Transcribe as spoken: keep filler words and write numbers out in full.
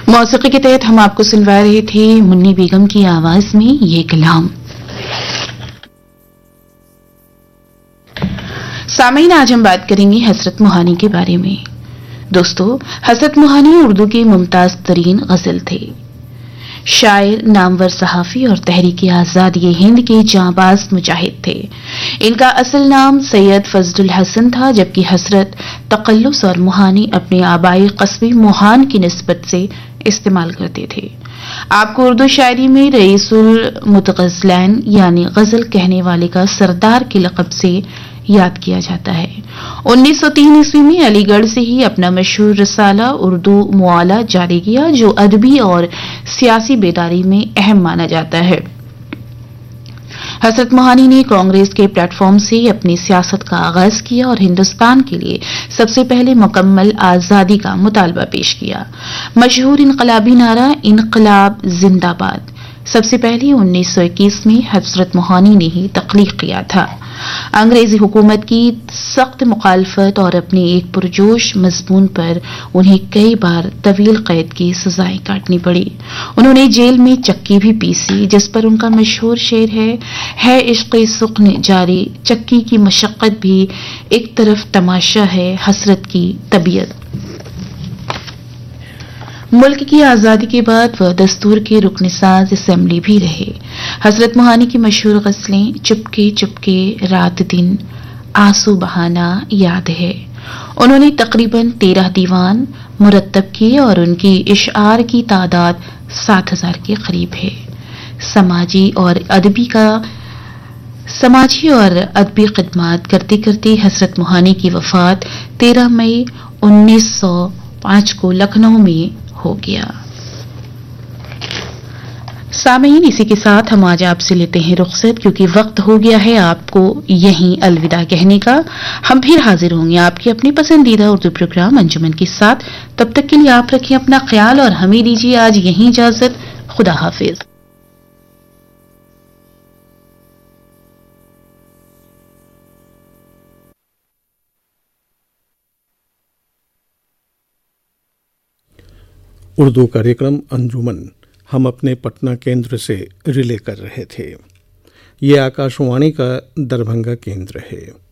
موسیقی کے تحت ہم آپ کو سنوا رہے تھے منی بیگم کی آواز میں یہ کلام. سامعین، آج ہم بات کریں گے حضرت موہانی کے بارے میں. دوستو، حضرت موہانی اردو کے ممتاز ترین غزل تھے. شاعر، نامور صحافی اور تحریک آزادی ہند کے جانباز مجاہد تھے. ان کا اصل نام سید فضل الحسن تھا، جبکہ حضرت تقلص اور موہانی اپنے آبائی قصبے موہان کی نسبت سے استعمال کرتے تھے. آپ کو اردو شاعری میں رئیس المتغزلین یعنی غزل کہنے والے کا سردار کے لقب سے یاد کیا جاتا ہے. انیس سو تین عیسوی میں علی گڑھ سے ہی اپنا مشہور رسالہ اردو معالی جاری کیا، جو ادبی اور سیاسی بیداری میں اہم مانا جاتا ہے. حضرت موہانی نے کانگریس کے پلیٹ فارم سے اپنی سیاست کا آغاز کیا اور ہندوستان کے لیے سب سے پہلے مکمل آزادی کا مطالبہ پیش کیا. مشہور انقلابی نعرہ انقلاب زندہ باد سب سے پہلے انیس سو اکیس میں حضرت موہانی نے ہی تخلیق کیا تھا. انگریزی حکومت کی سخت مخالفت اور اپنے ایک پرجوش مضمون پر انہیں کئی بار طویل قید کی سزائیں کاٹنی پڑی. انہوں نے جیل میں چکی بھی پیسی، جس پر ان کا مشہور شعر ہے ہے عشق سخن جاری، چکی کی مشقت بھی ایک طرف تماشا ہے حسرت کی طبیعت. ملک کی آزادی کے بعد وہ دستور کے رکن ساز اسمبلی بھی رہے. حضرت موہانی کی مشہور غزلیں چپکے چپکے رات دن، آنسو بہانا یاد ہے. انہوں نے تقریباً تیرہ دیوان مرتب کیے اور ان کی اشعار کی تعداد سات ہزار کے قریب ہے. سماجی اور ادبی کا سماجی اور ادبی خدمات کرتے کرتے حضرت موہانی کی وفات تیرہ مئی انیس سو پانچ کو لکھنؤ میں ہو گیا. سامعین، اسی کے ساتھ ہم آج آپ سے لیتے ہیں رخصت، کیونکہ وقت ہو گیا ہے آپ کو یہیں الوداع کہنے کا. ہم پھر حاضر ہوں گے آپ کے اپنے پسندیدہ اردو پروگرام انجمن کے ساتھ. تب تک کے لیے آپ رکھیں اپنا خیال اور ہمیں دیجیے آج یہیں اجازت. خدا حافظ. اردو کاریکرم انجمن ہم اپنے پٹنہ کیندر سے ریلے کر رہے تھے. یہ آکاشوانی کا دربھنگا کیندر ہے.